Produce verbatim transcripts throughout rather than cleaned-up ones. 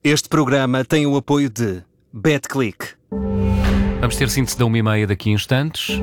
Este programa tem o apoio de BetClick. Vamos ter síntese da uma e meia daqui a instantes.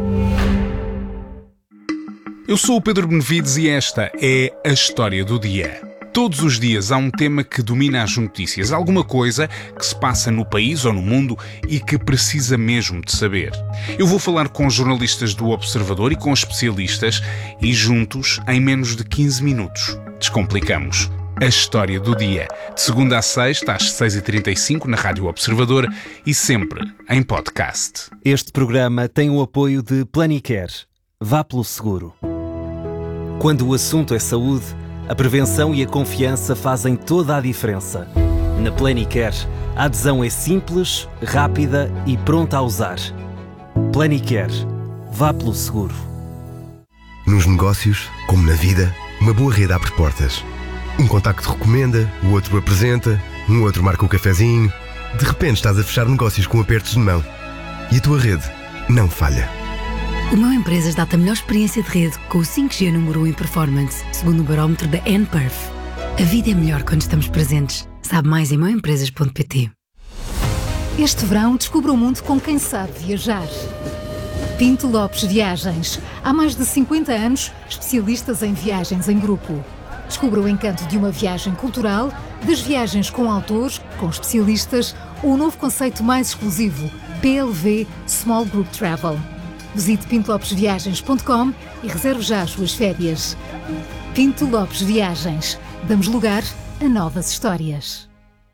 Eu sou o Pedro Benevides e esta é a História do Dia. Todos os dias há um tema que domina as notícias, alguma coisa que se passa no país ou no mundo e que precisa mesmo de saber. Eu vou falar com jornalistas do Observador e com especialistas e juntos, em menos de quinze minutos, descomplicamos a História do Dia. De segunda a sexta, às seis e trinta e cinco, na Rádio Observador e sempre em podcast. Este programa tem o apoio de Planicare. Vá pelo seguro. Quando o assunto é saúde, a prevenção e a confiança fazem toda a diferença. Na Planicare, a adesão é simples, rápida e pronta a usar. Planicare. Vá pelo seguro. Nos negócios, como na vida, uma boa rede abre portas. Um contacto recomenda, o outro apresenta, um outro marca um cafezinho. De repente estás a fechar negócios com apertos de mão. E a tua rede não falha. O Meu Empresas dá-te a melhor experiência de rede com o cinco G número um em performance, segundo o barómetro da N Perf. A vida é melhor quando estamos presentes. Sabe mais em meu empresas ponto pt. Este verão descubra o mundo com quem sabe viajar. Pinto Lopes Viagens. Há mais de cinquenta anos, especialistas em viagens em grupo. Descubra o encanto de uma viagem cultural, das viagens com autores, com especialistas ou o novo conceito mais exclusivo, P L V Small Group Travel. Visite pinto lopes viagens ponto com e reserve já as suas férias. Pinto Lopes Viagens. Damos lugar a novas histórias.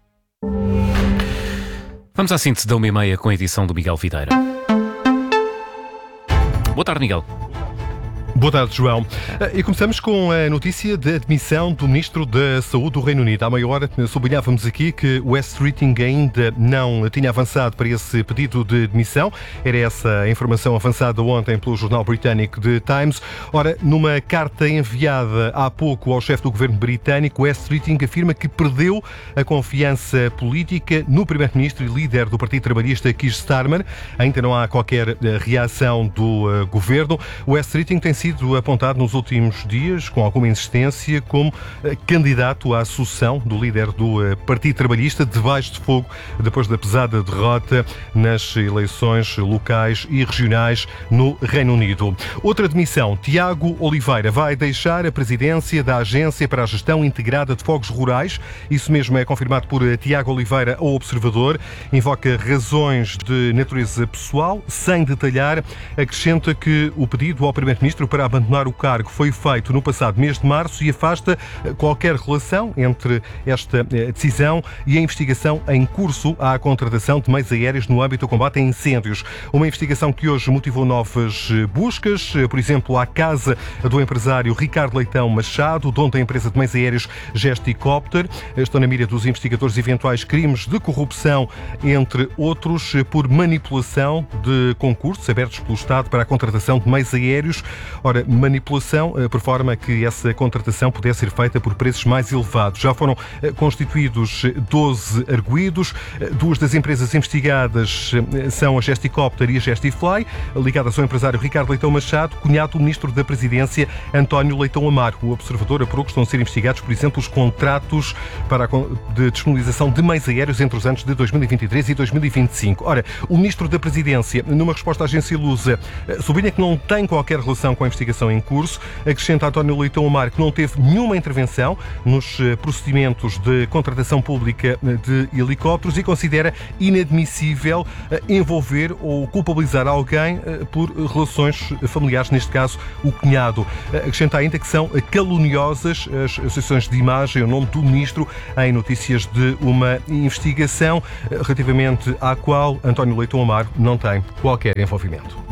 Vamos à síntese da uma e meia com a edição do Miguel Videira. Boa tarde, Miguel. Boa tarde, João. E começamos com a notícia da admissão do Ministro da Saúde do Reino Unido. Há meia hora sublinhávamos aqui que o West Streeting ainda não tinha avançado para esse pedido de admissão. Era essa a informação avançada ontem pelo jornal britânico The Times. Ora, numa carta enviada há pouco ao chefe do governo britânico, o West Streeting afirma que perdeu a confiança política no primeiro-ministro e líder do Partido Trabalhista, Keir Starmer. Ainda não há qualquer reação do uh, governo. O West Streeting tem sido apontado nos últimos dias, com alguma insistência, como candidato à sucessão do líder do Partido Trabalhista, debaixo de fogo, depois da pesada derrota nas eleições locais e regionais no Reino Unido. Outra demissão. Tiago Oliveira vai deixar a presidência da Agência para a Gestão Integrada de Fogos Rurais. Isso mesmo é confirmado por Tiago Oliveira ao Observador. Invoca razões de natureza pessoal, sem detalhar. Acrescenta que o pedido ao primeiro-ministro para abandonar o cargo foi feito no passado mês de março e afasta qualquer relação entre esta decisão e a investigação em curso à contratação de meios aéreos no âmbito do combate a incêndios. Uma investigação que hoje motivou novas buscas, por exemplo, à casa do empresário Ricardo Leitão Machado, dono da empresa de meios aéreos Gesticopter. Estão na mira dos investigadores eventuais crimes de corrupção, entre outros, por manipulação de concursos abertos pelo Estado para a contratação de meios aéreos. Ora, manipulação por forma que essa contratação pudesse ser feita por preços mais elevados. Já foram constituídos doze arguidos. Duas das empresas investigadas são a Gesticopter e a Gestifly, ligadas ao empresário Ricardo Leitão Machado, cunhado do Ministro da Presidência, António Leitão Amaro. O Observador apurou que estão a ser investigados, por exemplo, os contratos para a de disponibilização de meios aéreos entre os anos de dois mil e vinte e três e dois mil e vinte e cinco. Ora, o Ministro da Presidência, numa resposta à agência Lusa, sublinha que não tem qualquer relação com a investigação em curso. Acrescenta António Leitão Amaro que não teve nenhuma intervenção nos procedimentos de contratação pública de helicópteros e considera inadmissível envolver ou culpabilizar alguém por relações familiares, neste caso o cunhado. Acrescenta ainda que são caluniosas as associações de imagem, o nome do Ministro, em notícias de uma investigação relativamente à qual António Leitão Amaro não tem qualquer envolvimento.